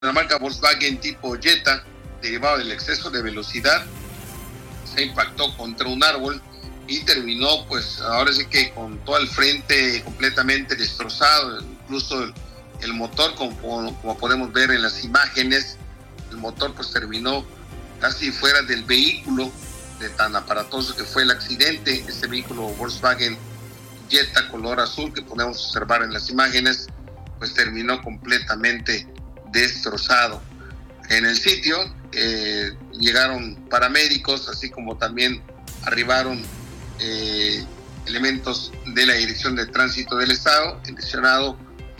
la marca Volkswagen tipo Jetta, derivado del exceso de velocidad, se impactó contra un árbol y terminó, pues ahora sí que con todo el frente completamente destrozado, incluso el motor, como podemos ver en las imágenes, el motor pues terminó casi fuera del vehículo, de tan aparatoso que fue el accidente. Este vehículo Volkswagen Jetta color azul que podemos observar en las imágenes, pues terminó completamente destrozado. En el sitio llegaron paramédicos, así como también arribaron elementos de la Dirección de Tránsito del Estado. El lesionado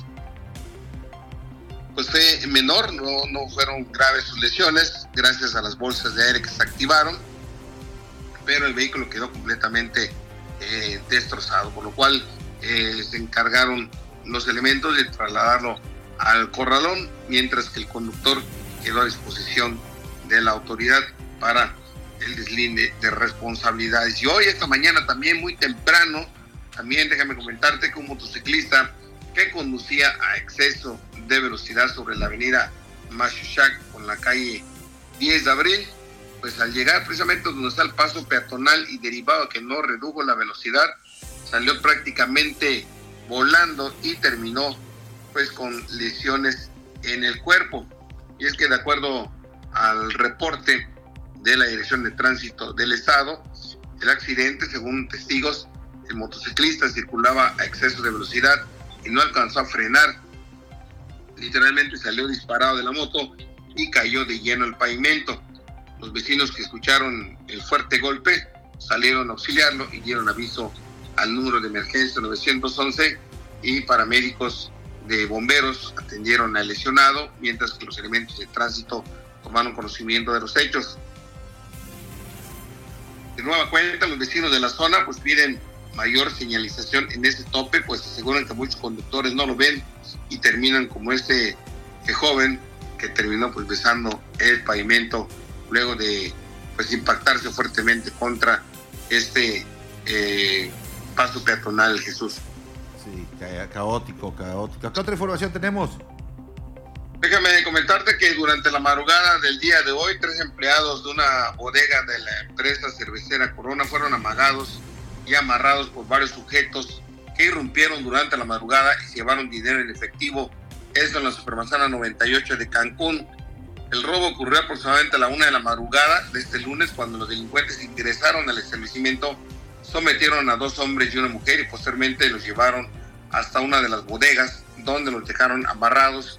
pues fue menor, no fueron graves sus lesiones, gracias a las bolsas de aire que se activaron, pero el vehículo quedó completamente destrozado, por lo cual se encargaron los elementos de trasladarlo al corralón, mientras que el conductor quedó a disposición de la autoridad para el deslinde de responsabilidades. Y hoy, esta mañana también, muy temprano, también déjame comentarte que un motociclista que conducía a exceso de velocidad sobre la avenida Mashushak con la calle 10 de abril, pues al llegar precisamente donde está el paso peatonal y derivado que no redujo la velocidad, salió prácticamente volando y terminó pues con lesiones en el cuerpo. Y es que de acuerdo al reporte de la Dirección de Tránsito del Estado, el accidente, según testigos, el motociclista circulaba a exceso de velocidad y no alcanzó a frenar. Literalmente salió disparado de la moto y cayó de lleno al pavimento. Los vecinos que escucharon el fuerte golpe salieron a auxiliarlo y dieron aviso al número de emergencia 911, y paramédicos de bomberos atendieron al lesionado, mientras que los elementos de tránsito tomaron conocimiento de los hechos. De nueva cuenta, los vecinos de la zona pues piden mayor señalización en ese tope, pues aseguran que muchos conductores no lo ven y terminan como este joven que terminó pues besando el pavimento luego de pues impactarse fuertemente contra este paso peatonal, Jesús. Sí, caótico. ¿Qué otra información tenemos? Déjame comentarte que durante la madrugada del día de hoy, 3 empleados de una bodega de la empresa cervecera Corona fueron amagados y amarrados por varios sujetos que irrumpieron durante la madrugada y se llevaron dinero en efectivo. Esto en la Supermanzana 98 de Cancún. El robo ocurrió aproximadamente a la 1 de la madrugada de este lunes, cuando los delincuentes ingresaron al establecimiento, sometieron a 2 hombres y una mujer y posteriormente los llevaron hasta una de las bodegas, donde los dejaron amarrados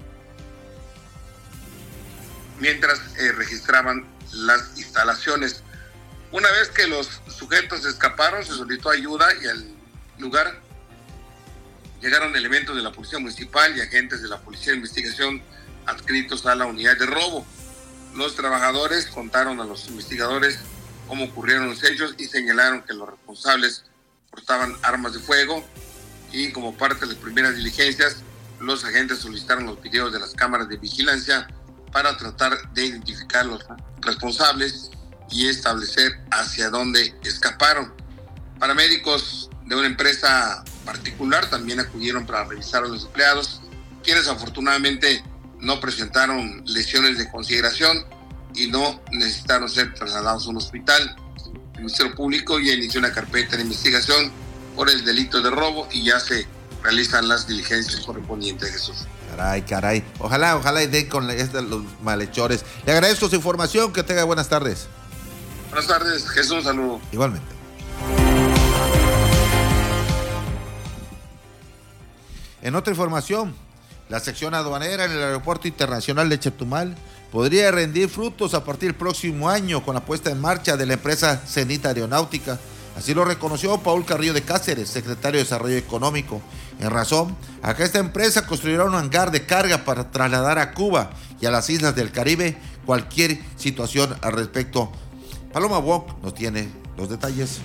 mientras registraban las instalaciones. Una vez que los sujetos escaparon, se solicitó ayuda y al lugar llegaron elementos de la Policía Municipal y agentes de la Policía de Investigación adscritos a la unidad de robo. Los trabajadores contaron a los investigadores cómo ocurrieron los hechos y señalaron que los responsables portaban armas de fuego, y como parte de las primeras diligencias, los agentes solicitaron los videos de las cámaras de vigilancia para tratar de identificar los responsables y establecer hacia dónde escaparon. Paramédicos de una empresa particular también acudieron para revisar a los empleados, quienes afortunadamente no presentaron lesiones de consideración y no necesitaron ser trasladados a un hospital. El Ministerio Público ya inició una carpeta de investigación por el delito de robo y ya se realizan las diligencias correspondientes, Jesús. Caray. Ojalá y den con los malhechores. Le agradezco su información, que tenga buenas tardes. Buenas tardes, Jesús, un saludo. Igualmente. En otra información, la sección aduanera en el Aeropuerto Internacional de Chetumal podría rendir frutos a partir del próximo año con la puesta en marcha de la empresa Zenit Aeronáutica. Así lo reconoció Paul Carrillo de Cáceres, secretario de Desarrollo Económico. En razón a que esta empresa construirá un hangar de carga para trasladar a Cuba y a las islas del Caribe cualquier situación al respecto. Paloma Wok nos tiene los detalles.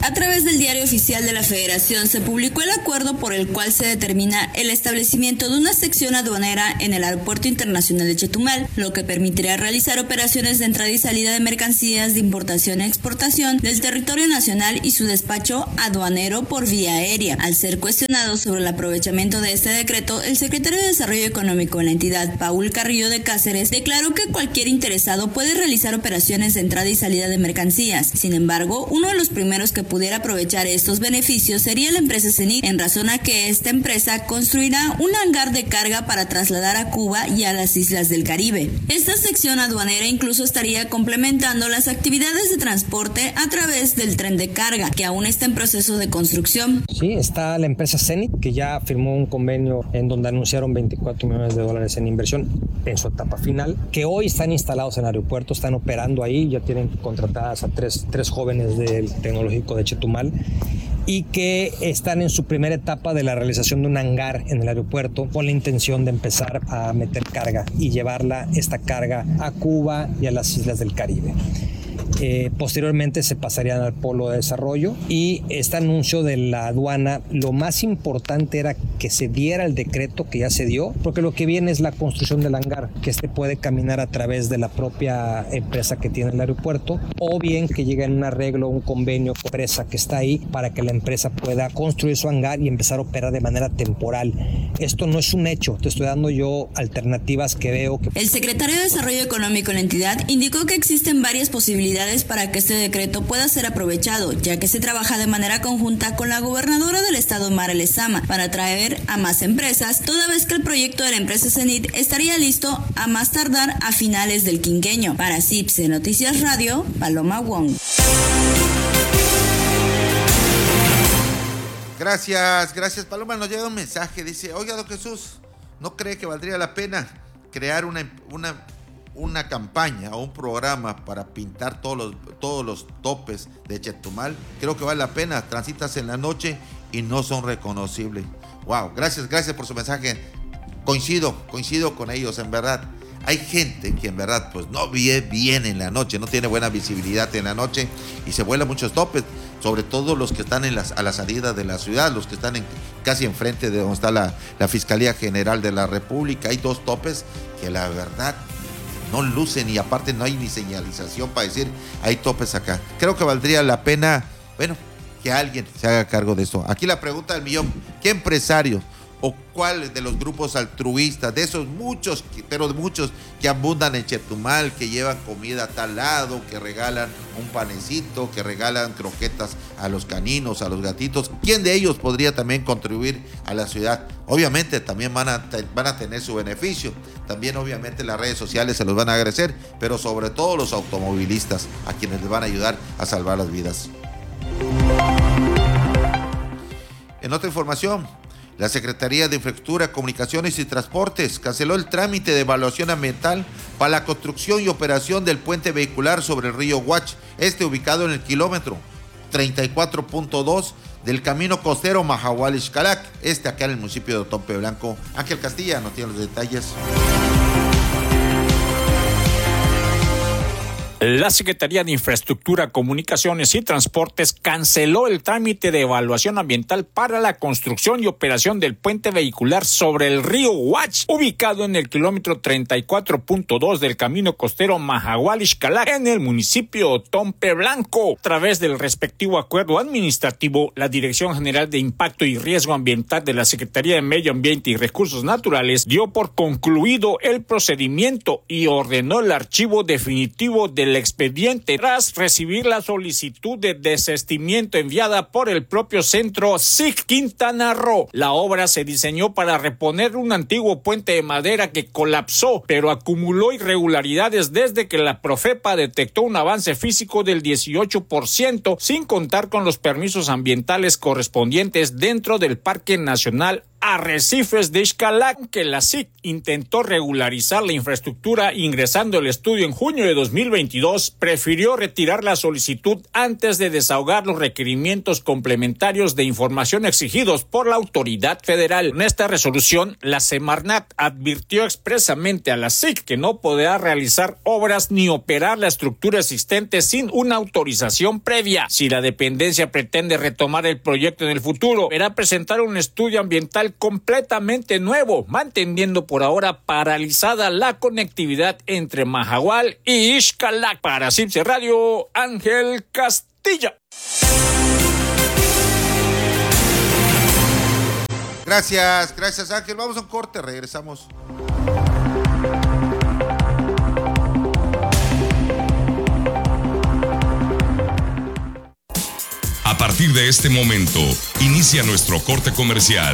A través del Diario Oficial de la Federación se publicó el acuerdo por el cual se determina el establecimiento de una sección aduanera en el Aeropuerto Internacional de Chetumal, lo que permitirá realizar operaciones de entrada y salida de mercancías de importación e exportación del territorio nacional y su despacho aduanero por vía aérea. Al ser cuestionado sobre el aprovechamiento de este decreto, el secretario de Desarrollo Económico en la entidad, Paul Carrillo de Cáceres, declaró que cualquier interesado puede realizar operaciones de entrada y salida de mercancías. Sin embargo, uno de los primeros que pudiera aprovechar estos beneficios sería la empresa Cenit, en razón a que esta empresa construirá un hangar de carga para trasladar a Cuba y a las islas del Caribe. Esta sección aduanera incluso estaría complementando las actividades de transporte a través del tren de carga, que aún está en proceso de construcción. Sí, está la empresa Cenit, que ya firmó un convenio en donde anunciaron $24 millones en inversión en su etapa final, que hoy están instalados en el aeropuerto, están operando ahí, ya tienen contratadas a tres jóvenes del Tecnológico de Chetumal, y que están en su primera etapa de la realización de un hangar en el aeropuerto con la intención de empezar a meter carga y llevarla, esta carga, a Cuba y a las islas del Caribe. Posteriormente se pasarían al polo de desarrollo, y este anuncio de la aduana, lo más importante era que se diera el decreto, que ya se dio, porque lo que viene es la construcción del hangar, que puede caminar a través de la propia empresa que tiene el aeropuerto, o bien que llegue en un arreglo, un convenio con la empresa que está ahí, para que la empresa pueda construir su hangar y empezar a operar de manera temporal. Esto no es un hecho, te estoy dando yo alternativas que veo que... El secretario de Desarrollo Económico en la entidad indicó que existen varias posibilidades para que este decreto pueda ser aprovechado, ya que se trabaja de manera conjunta con la gobernadora del estado, Mara Lezama, para atraer a más empresas, toda vez que el proyecto de la empresa Cenit estaría listo a más tardar a finales del quinquenio. Para CIPSE Noticias Radio, Paloma Wong. Gracias Paloma. Nos llega un mensaje, dice: oiga, don Jesús, ¿no cree que valdría la pena crear una campaña o un programa para pintar todos los topes de Chetumal? Creo que vale la pena. Transitas en la noche y no son reconocibles. Wow, gracias por su mensaje. Coincido con ellos, en verdad. Hay gente que en verdad pues no ve bien en la noche, no tiene buena visibilidad en la noche y se vuelan muchos topes, sobre todo los que están a la salida de la ciudad, los que están casi enfrente de donde está la Fiscalía General de la República. Hay 2 topes que la verdad no lucen, y aparte no hay ni señalización para decir hay topes acá. Creo que valdría la pena, que alguien se haga cargo de esto. Aquí la pregunta del millón: ¿qué empresario o cuál de los grupos altruistas, de esos muchos, pero muchos que abundan en Chetumal, que llevan comida a tal lado, que regalan un panecito, que regalan croquetas a los caninos, a los gatitos, quién de ellos podría también contribuir a la ciudad? Obviamente también van a tener su beneficio, también obviamente las redes sociales se los van a agradecer, pero sobre todo los automovilistas, a quienes les van a ayudar a salvar las vidas. En otra información, la Secretaría de Infraestructura, Comunicaciones y Transportes canceló el trámite de evaluación ambiental para la construcción y operación del puente vehicular sobre el río Huach, ubicado en el kilómetro 34.2 del camino costero Mahahual-Ixcalac, acá en el municipio de Otompe Blanco. Ángel Castilla nos tiene los detalles. La Secretaría de Infraestructura, Comunicaciones y Transportes canceló el trámite de evaluación ambiental para la construcción y operación del puente vehicular sobre el río Huach, ubicado en el kilómetro 34.2 del camino costero Mahahual-Ixcalac, en el municipio de Otompe Blanco. A través del respectivo acuerdo administrativo, la Dirección General de Impacto y Riesgo Ambiental de la Secretaría de Medio Ambiente y Recursos Naturales dio por concluido el procedimiento y ordenó el archivo definitivo del expediente tras recibir la solicitud de desistimiento enviada por el propio centro SIC Quintana Roo. La obra se diseñó para reponer un antiguo puente de madera que colapsó, pero acumuló irregularidades desde que la Profepa detectó un avance físico del 18%, sin contar con los permisos ambientales correspondientes dentro del Parque Nacional arrecifes de Xcalac, que la SIC intentó regularizar la infraestructura ingresando el estudio en junio de 2022, prefirió retirar la solicitud antes de desahogar los requerimientos complementarios de información exigidos por la autoridad federal. En esta resolución, la Semarnat advirtió expresamente a la SIC que no podrá realizar obras ni operar la estructura existente sin una autorización previa. Si la dependencia pretende retomar el proyecto en el futuro, deberá presentar un estudio ambiental completamente nuevo, manteniendo por ahora paralizada la conectividad entre Mahahual y Xcalac. Para CIPSE Radio, Ángel Castilla. Gracias Ángel. Vamos a un corte, regresamos. A partir de este momento, inicia nuestro corte comercial.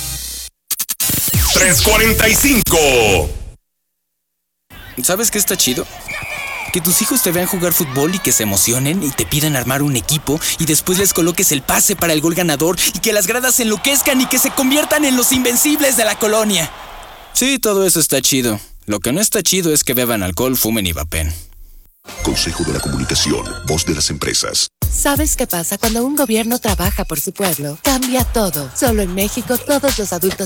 3:45. ¿Sabes qué está chido? Que tus hijos te vean jugar fútbol y que se emocionen y te pidan armar un equipo y después les coloques el pase para el gol ganador y que las gradas se enloquezcan y que se conviertan en los invencibles de la colonia. Sí, todo eso está chido. Lo que no está chido es que beban alcohol, fumen y vapen. Consejo de la Comunicación, voz de las empresas. ¿Sabes qué pasa cuando un gobierno trabaja por su pueblo? Cambia todo. Solo en México todos los adultos